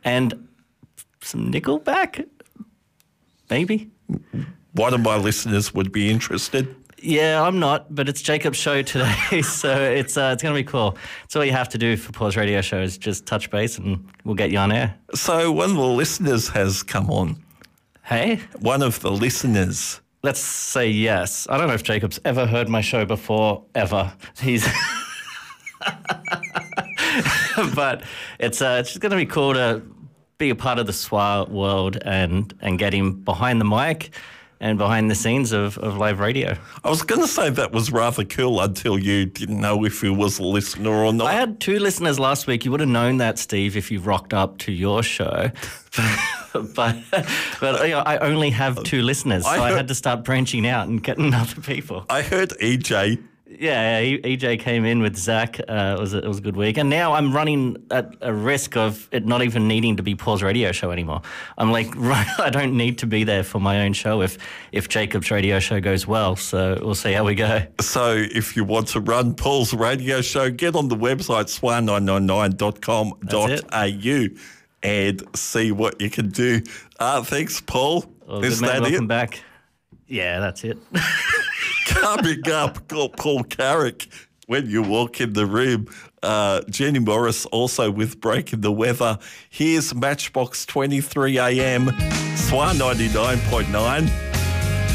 and some Nickelback, maybe. One of my listeners would be interested. Yeah, I'm not, but it's Jacob's show today, so it's going to be cool. It's all you have to do for Pause Radio Show is just touch base and we'll get you on air. So one of the listeners has come on. Hey? One of the listeners. Let's say yes. I don't know if Jacob's ever heard my show before, ever. He's... But it's just going to be cool to be a part of the SWA world and get him behind the mic and behind the scenes of live radio. I was going to say that was rather cool until you didn't know if he was a listener or not. I had 2 listeners last week. You would have known that, Steve, if you rocked up to your show. but you know, I only have 2 listeners, so I had to start branching out and getting other people. I heard EJ. Yeah, EJ came in with Zach. It was a good week. And now I'm running at a risk of it not even needing to be Paul's radio show anymore. I'm like, I don't need to be there for my own show if Jacob's radio show goes well. So we'll see how we go. So if you want to run Paul's radio show, get on the website swa999.com.au and see what you can do. Thanks, Paul. Well, is that welcome it? Back. Yeah, that's it. Coming up, got Paul Carrick when you walk in the room. Jenny Morris also with Breaking the Weather. Here's Matchbox 23 AM, SWA 99.9.